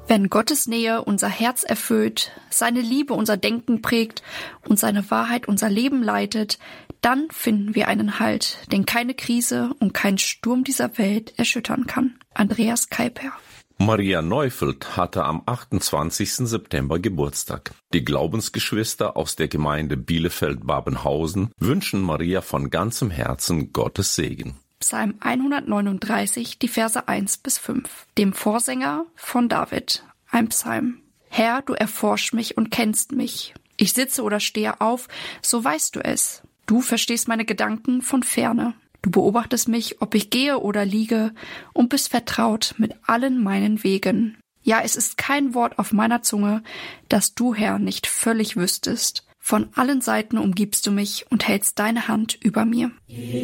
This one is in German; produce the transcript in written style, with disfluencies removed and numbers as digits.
Wenn Gottes Nähe unser Herz erfüllt, seine Liebe unser Denken prägt und seine Wahrheit unser Leben leitet, dann finden wir einen Halt, den keine Krise und kein Sturm dieser Welt erschüttern kann. Andreas Keiper. Maria Neufeld hatte am 28. September Geburtstag. Die Glaubensgeschwister aus der Gemeinde Bielefeld-Babenhausen wünschen Maria von ganzem Herzen Gottes Segen. Psalm 139, die Verse 1-5. Dem Vorsänger von David, ein Psalm. Herr, du erforschst mich und kennst mich. Ich sitze oder stehe auf, so weißt du es. Du verstehst meine Gedanken von ferne. Du beobachtest mich, ob ich gehe oder liege, und bist vertraut mit allen meinen Wegen. Ja, es ist kein Wort auf meiner Zunge, das du, Herr, nicht völlig wüsstest. Von allen Seiten umgibst du mich und hältst deine Hand über mir.